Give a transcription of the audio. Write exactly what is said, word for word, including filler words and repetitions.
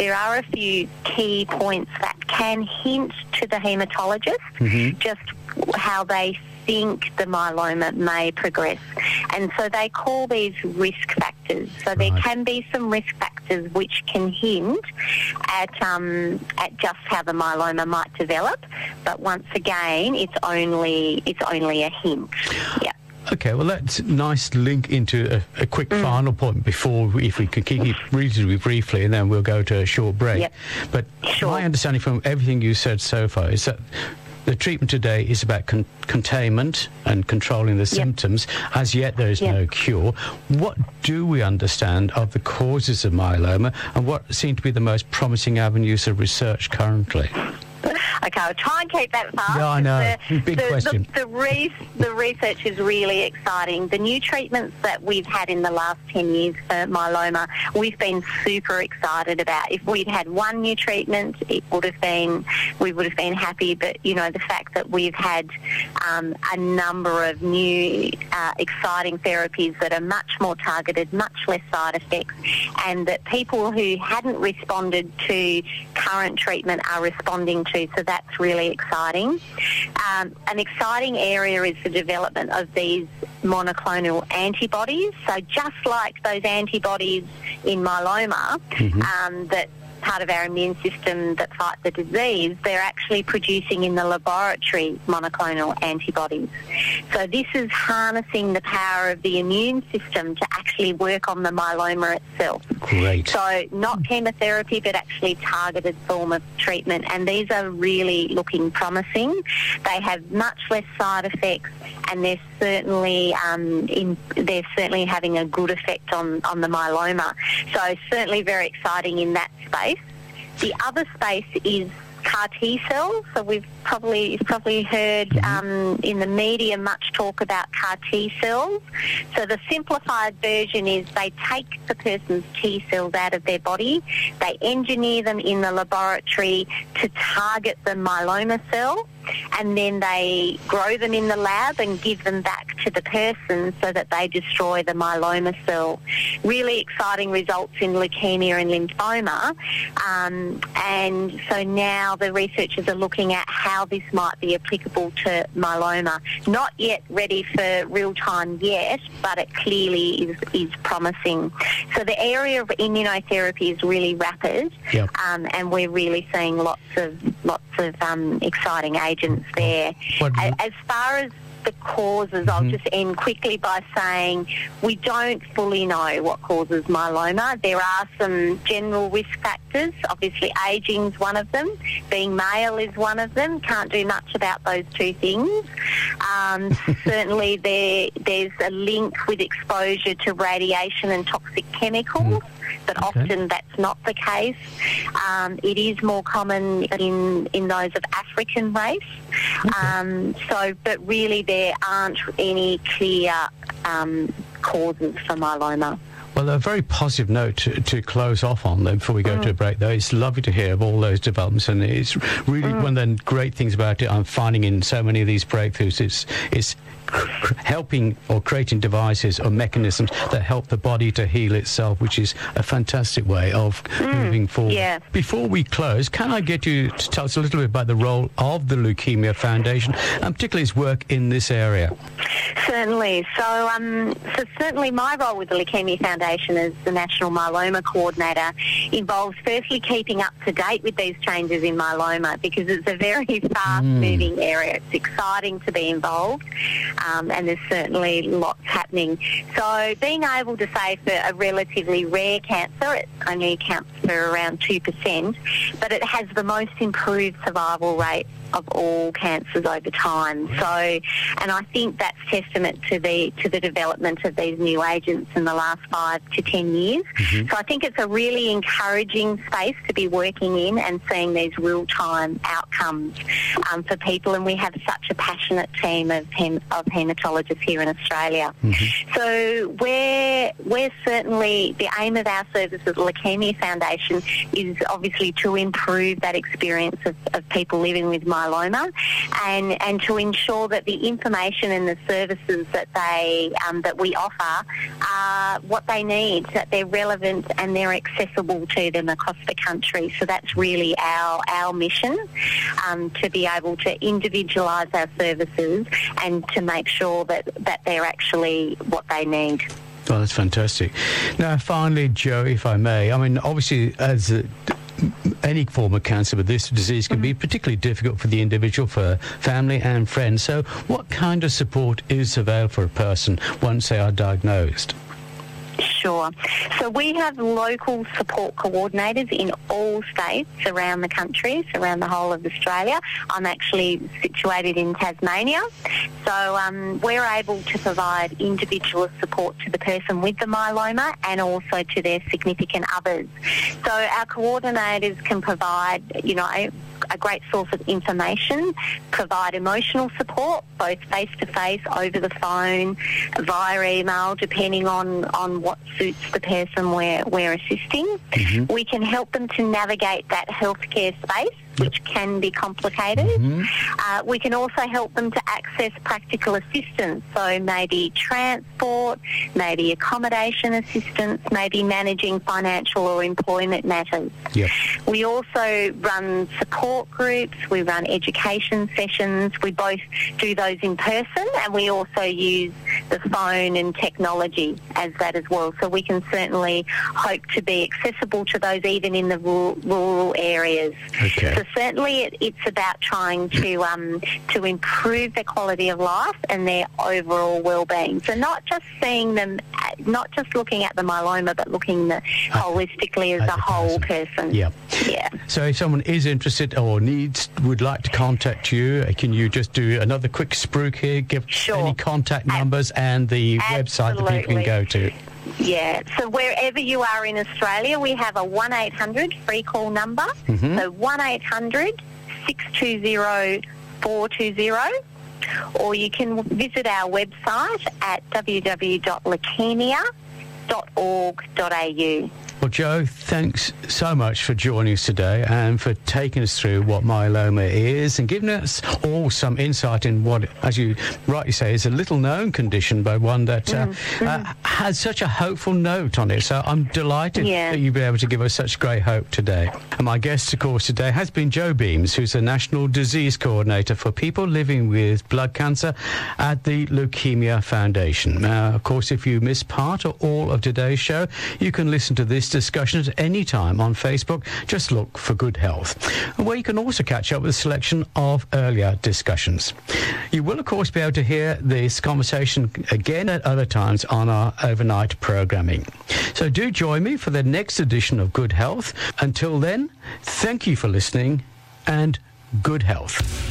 there are a few key points that can hint to the haematologist Mm-hmm. just how they think the myeloma may progress. And so they call these risk factors. So there Right. can be some risk factors which can hint at um, at just how the myeloma might develop. But once again, it's only it's only a hint. Yeah. Okay, well, that's a nice link into a, a quick Mm. final point before, we, if we could keep it reasonably briefly, and then we'll go to a short break. Yep. But Sure. my understanding from everything you said so far is that the treatment today is about con- containment and controlling the symptoms. As yet, there is Yep. no cure. What do we understand of the causes of myeloma, and what seem to be the most promising avenues of research currently? Okay, I'll try and keep that fast. Yeah, I know. The, Big the, question. The, the, re- the research is really exciting. The new treatments that we've had in the last ten years for myeloma, we've been super excited about. If we'd had one new treatment, it would have been, we would have been happy. But, you know, the fact that we've had um, a number of new uh, exciting therapies that are much more targeted, much less side effects, and that people who hadn't responded to current treatment are responding to, so that's really exciting. Um, an exciting area is the development of these monoclonal antibodies. So just like those antibodies in myeloma, Mhm. um, that part of our immune system that fight the disease, they're actually producing in the laboratory monoclonal antibodies. So this is harnessing the power of the immune system to actually work on the myeloma itself. Great. So not chemotherapy, but actually targeted form of treatment. And these are really looking promising. They have much less side effects, and they're certainly um, in, they're certainly having a good effect on, on the myeloma. So certainly very exciting in that space. The other space is CAR T cells. So we've probably you've probably heard um, in the media much talk about CAR T cells. So the simplified version is they take the person's T cells out of their body, they engineer them in the laboratory to target the myeloma cell, and then they grow them in the lab and give them back to the person so that they destroy the myeloma cell. Really exciting results in leukemia and lymphoma. Um, and so now the researchers are looking at how this might be applicable to myeloma. Not yet ready for real time yet, but it clearly is, is promising. So the area of immunotherapy is really rapid, Yep. um, and we're really seeing lots of lots of um, exciting agents there. What- A- As far as the causes, I'll just end quickly by saying we don't fully know what causes myeloma. There are some general risk factors. Obviously, ageing's one of them. Being male is one of them. Can't do much about those two things. Um, certainly, there there's a link with exposure to radiation and toxic chemicals. But Okay. often that's not the case. Um, it is more common in, in those of African race. Um, so, but really there aren't any clear um, causes for myeloma. Well, a very positive note to, to close off on then before we go to a break, though. It's lovely to hear of all those developments, and it's really one of the great things about it I'm finding in so many of these breakthroughs. It's, it's helping or creating devices or mechanisms that help the body to heal itself, which is a fantastic way of moving forward. yeah. Before we close, can I get you to tell us a little bit about the role of the Leukemia Foundation, and particularly its work in this area? Certainly. So, um, so certainly my role with the Leukemia Foundation as the National Myeloma Coordinator involves firstly keeping up to date with these changes in myeloma, because it's a very fast-moving area. It's exciting to be involved, um, and there's certainly lots happening. So being able to say for a relatively rare cancer, it only accounts for around two percent, but it has the most improved survival rate of all cancers over time. So, and I think that's testament to the to the development of these new agents in the last five to ten years. Mm-hmm. So I think it's a really encouraging space to be working in and seeing these real-time outcomes um, for people. And we have such a passionate team of hem- of haematologists here in Australia. Mm-hmm. So we're we're certainly, the aim of our service at the Leukemia Foundation organisation is obviously to improve that experience of, of people living with myeloma, and, and to ensure that the information and the services that they um, that we offer are what they need, that they're relevant and they're accessible to them across the country. So that's really our our mission, um, to be able to individualise our services and to make sure that, that they're actually what they need. Well, that's fantastic. Now, finally, Jo, if I may, I mean, obviously, as a, any form of cancer, but this disease can be particularly difficult for the individual, for family and friends. So what kind of support is available for a person once they are diagnosed? Sure. So we have local support coordinators in all states around the country, so around the whole of Australia. I'm actually situated in Tasmania. So um, we're able to provide individual support to the person with the myeloma and also to their significant others. So our coordinators can provide, you know, a great source of information, provide emotional support, both face-to-face, over the phone, via email, depending on, on what suits the person we're, we're assisting. Mm-hmm. We can help them to navigate that healthcare space, which can be complicated. Mm-hmm. Uh, we can also help them to access practical assistance, so maybe transport, maybe accommodation assistance, maybe managing financial or employment matters. Yep. We also run support groups, we run education sessions, we both do those in person, and we also use the phone and technology as that as well. So we can certainly hope to be accessible to those even in the rural, rural areas. Okay. So certainly it, it's about trying to um, to improve their quality of life and their overall well-being. So not just seeing them, not just looking at the myeloma, but looking the, holistically as a whole person. Yeah. Yeah. So if someone is interested or needs, would like to contact you, can you just do another quick spruik here, give sure. any contact numbers Ab- and the Absolutely. website that people can go to? Yeah, so wherever you are in Australia, we have a one eight hundred free call number. Mm-hmm. So one eight hundred six two zero four two zero. Or you can visit our website at w w w dot leukemia dot org dot a u. Well, Jo, thanks so much for joining us today and for taking us through what myeloma is and giving us all some insight in what, as you rightly say, is a little-known condition, but one that uh, mm-hmm. uh, has such a hopeful note on it. So I'm delighted yeah. that you've been able to give us such great hope today. And my guest, of course, today has been Jo Beams, who's the National Disease Coordinator for people living with blood cancer at the Leukemia Foundation. Now, of course, if you missed part or all of today's show, you can listen to this discussion at any time on Facebook. Just look for Good Health, where you can also catch up with a selection of earlier discussions. You will, of course, be able to hear this conversation again at other times on our overnight programming. So do join me for the next edition of Good Health. Until then, thank you for listening and good health.